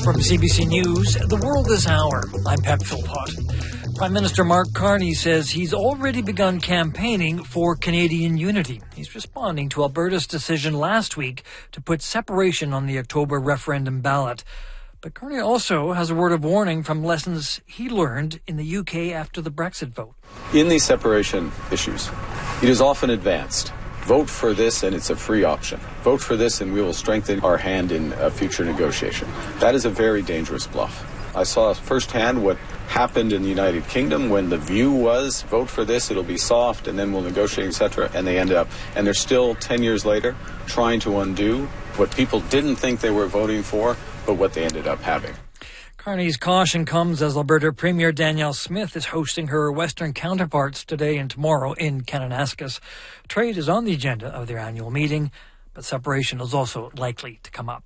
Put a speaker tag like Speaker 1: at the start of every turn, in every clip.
Speaker 1: From CBC News, The World This Hour, I'm Pep Philpott. Prime Minister Mark Carney says he's already begun campaigning for Canadian unity. He's responding to Alberta's decision last week to put separation on the October referendum ballot. But Carney also has a word of warning from lessons he learned in the UK after the Brexit vote.
Speaker 2: In these separation issues, it is often advanced. Vote for this and it's a free option. Vote for this and we will strengthen our hand in a future negotiation. That is a very dangerous bluff. I saw firsthand what happened in the United Kingdom when the view was vote for this, it'll be soft, and then we'll negotiate, etc. And they ended up, and they're still 10 years later trying to undo what people didn't think they were voting for, but what they ended up having.
Speaker 1: Carney's caution comes as Alberta Premier Danielle Smith is hosting her Western counterparts today and tomorrow in Kananaskis. Trade is on the agenda of their annual meeting, but separation is also likely to come up.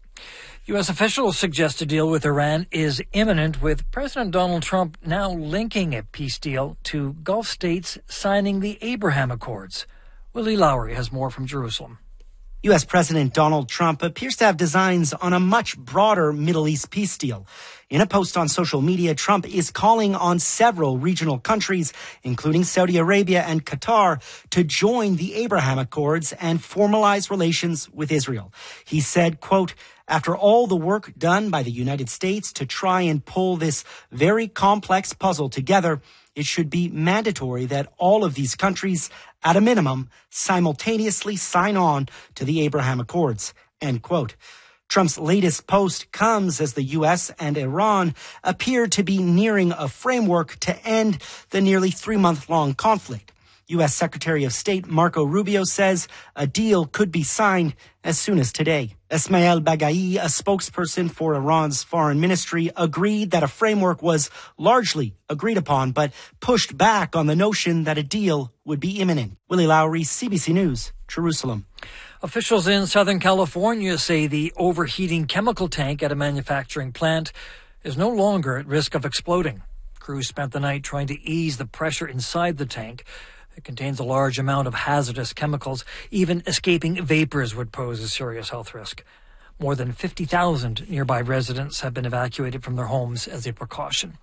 Speaker 1: U.S. officials suggest a deal with Iran is imminent, with President Donald Trump now linking a peace deal to Gulf states signing the Abraham Accords. Willie Lowry has more from Jerusalem.
Speaker 3: U.S. President Donald Trump appears to have designs on a much broader Middle East peace deal. In a post on social media, Trump is calling on several regional countries, including Saudi Arabia and Qatar, to join the Abraham Accords and formalize relations with Israel. He said, quote, "After all the work done by the United States to try and pull this very complex puzzle together, it should be mandatory that all of these countries, at a minimum, simultaneously sign on to the Abraham Accords," end quote. Trump's latest post comes as the U.S. and Iran appear to be nearing a framework to end the nearly 3-month-long conflict. U.S. Secretary of State Marco Rubio says a deal could be signed as soon as today. Esmail Baghai, a spokesperson for Iran's foreign ministry, agreed that a framework was largely agreed upon, but pushed back on the notion that a deal would be imminent. Willie Lowry, CBC News, Jerusalem.
Speaker 1: Officials in Southern California say the overheating chemical tank at a manufacturing plant is no longer at risk of exploding. Crews spent the night trying to ease the pressure inside the tank. It contains a large amount of hazardous chemicals. Even escaping vapors would pose a serious health risk. More than 50,000 nearby residents have been evacuated from their homes as a precaution.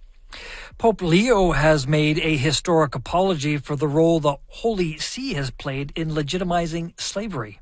Speaker 1: Pope Leo has made a historic apology for the role the Holy See has played in legitimizing slavery.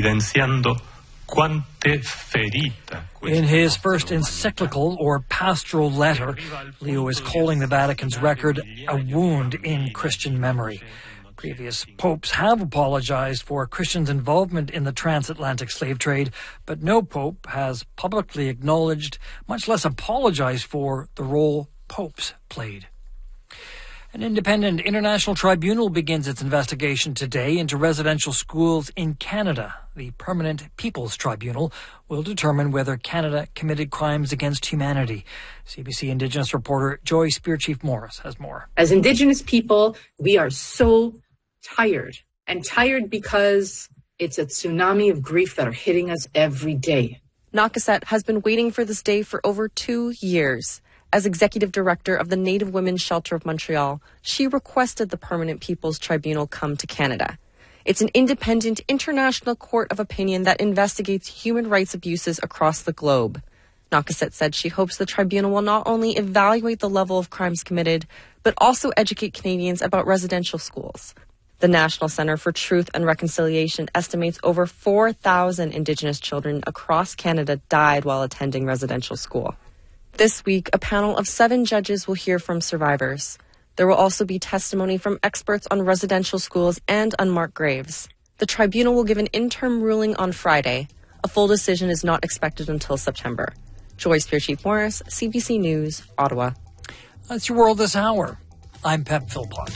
Speaker 1: In his first encyclical or pastoral letter, Leo is calling the Vatican's record a wound in Christian memory. Previous popes have apologized for Christians' involvement in the transatlantic slave trade, but no pope has publicly acknowledged, much less apologized for, the role popes played. An independent international tribunal begins its investigation today into residential schools in Canada. The Permanent People's Tribunal will determine whether Canada committed crimes against humanity. CBC Indigenous reporter Joy Spearchief Morris has more.
Speaker 4: As Indigenous people, we are so tired, and tired because it's a tsunami of grief that are hitting us every day.
Speaker 5: Nakaset has been waiting for this day for over 2 years. As executive director of the Native Women's Shelter of Montreal, she requested the Permanent People's Tribunal come to Canada. It's an independent international court of opinion that investigates human rights abuses across the globe. Nakaset said she hopes the tribunal will not only evaluate the level of crimes committed, but also educate Canadians about residential schools. The National Centre for Truth and Reconciliation estimates over 4,000 Indigenous children across Canada died while attending residential school. This week, a panel of 7 judges will hear from survivors. There will also be testimony from experts on residential schools and unmarked graves. The tribunal will give an interim ruling on Friday. A full decision is not expected until September. Joy Spearchief Morris, CBC News, Ottawa.
Speaker 1: That's your World This Hour. I'm Pep Philpott.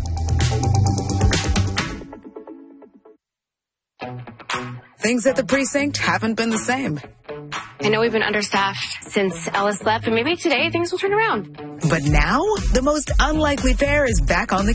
Speaker 6: Things at the precinct haven't been the same.
Speaker 7: I know we've been understaffed since Ellis left, but maybe today things will turn around.
Speaker 6: But now, the most unlikely pair is back on the